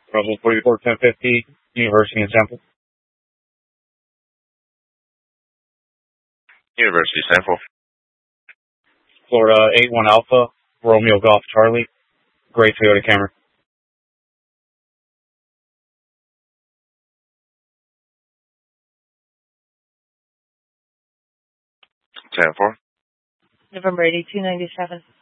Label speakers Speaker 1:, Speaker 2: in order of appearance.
Speaker 1: Russell 441050, University and Temple.
Speaker 2: University Central.
Speaker 1: Florida 81 Alpha, Romeo Golf Charlie, gray Toyota Camry.
Speaker 2: Ten-4.
Speaker 3: November 8297.